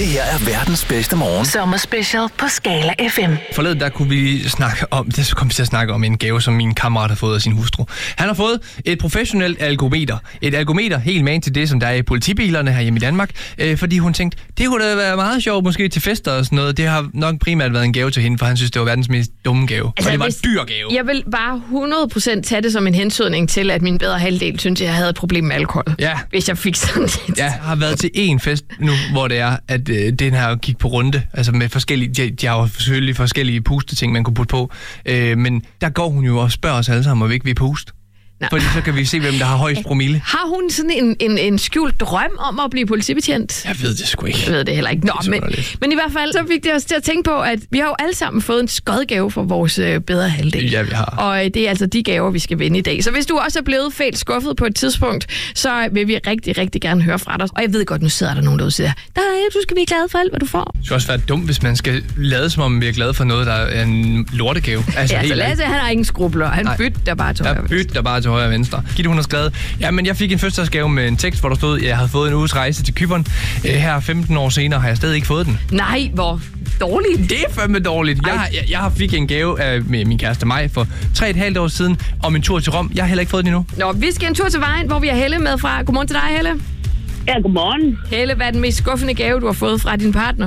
Det her er verdens bedste morgen. Sommerspecial på Skala FM. Forleden der kunne vi snakke om, så kom vi til at snakke om en gave, som min kammerat har fået af sin hustru. Han har fået et professionelt algometer. Et algometer helt man til det, som der er i politibilerne her hjemme i Danmark. Fordi hun tænkte, det kunne da være meget sjovt måske til fester og sådan noget. Det har nok primært været en gave til hende, for han synes, det var verdens mest dumme gave. Altså, og det var en dyr gave. Jeg vil bare 100% tage det som en hensydning til, at min bedre halvdel synes, jeg havde et problem med alkohol. Ja. Hvis jeg fik sådan lidt. Jeg har været til en fest nu, hvor det er, at den her gik på runde. Altså med forskellige, de har jo selvfølgelig forskellige pusteting, man kunne putte på. Men der går hun jo og spørger os alle sammen, om vi ikke vil puste. Nej. Fordi så kan vi se, hvem der har højst promille. Har hun sådan en skjult drøm om at blive politibetjent? Jeg ved det sgu ikke. Jeg ved det heller ikke. Nå, men i hvert fald så fik det os til at tænke på, at vi har jo alle sammen fået en skodgave for vores bedre halvdel. Ja, vi har. Og det er altså de gaver, vi skal vinde i dag. Så hvis du også er blevet fælt skuffet på et tidspunkt, så vil vi rigtig, rigtig gerne høre fra dig. Og jeg ved godt, nu sidder der nogen derude og siger, du skal blive glad for alt, hvad du får. Det skal også være dumt, hvis man skal lade som om, vi er glade for noget, der er en lortegave. Altså, ja, så Lasse, han har ingen skrubler. Han bytter bare til højre og venstre. Gitte, hun har skrevet, men jeg fik en fødselsdagsgave med en tekst, hvor der stod, at jeg havde fået en uges rejse til Cypern. Her 15 år senere har jeg stadig ikke fået den. Nej, hvor dårligt. Det er fandme dårligt. Jeg fik en gave af min kæreste Maj for 3,5 år siden om en tur til Rom. Jeg har heller ikke fået den endnu. Nå, vi skal en tur til vejen, hvor vi har Helle med fra. Godmorgen til dig, Helle. Ja, godmorgen. Helle, hvad er den mest skuffende gave, du har fået fra din partner?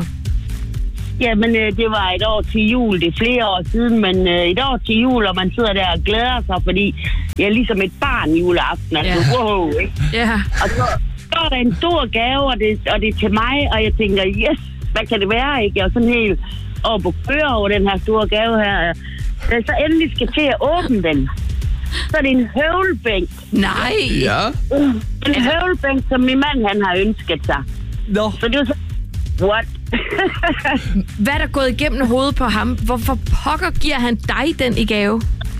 Jamen, det var et år til jul. Det er flere år siden, men et år til jul, og man sidder der og glæder sig, fordi jeg er ligesom et barn juleaften. Altså, wow, ikke? Ja. Og så er der en stor gave, og det er til mig, og jeg tænker, yes, hvad kan det være, ikke? Jeg er sådan helt oppe på køre over den her store gave her. Da jeg så endelig skal til at åbne den, så er det en høvlbænk. Nej! Ja. En høvlbænk, som min mand, han har ønsket sig. Nå. Så det var så... What? Hvad er der gået igennem hovedet på ham? Hvorfor pokker giver han dig den i gave?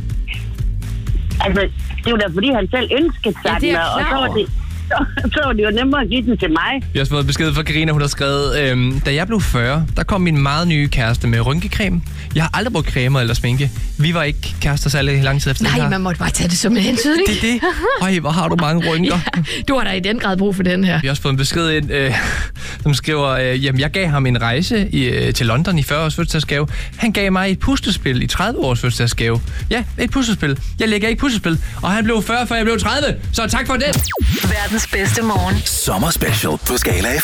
Altså, det var da fordi, han selv ønskede sig den, og så var det jo nemmere at give den til mig. Vi har fået besked fra Karina, hun har skrevet, da jeg blev 40, der kom min meget nye kæreste med rynkecreme. Jeg har aldrig brugt cremer eller sminke. Vi var ikke kærester særlig lang tid efter. Nej, man måtte bare tage det som en hensydning. Det er det. Øj, hvor har du mange rynker. Ja, du har da i den grad brug for den her. Vi har også fået en besked ind, som skriver, jamen jeg gav ham en rejse til London i 40 års fødselsdagsgave. Han gav mig et puslespil i 30 års fødselsdagsgave. Ja, et puslespil. Jeg lægger ikke puslespil. Og han blev 40, før jeg blev 30. Så tak for det. Verdens bedste morgen. Sommerspecial på Skala FM.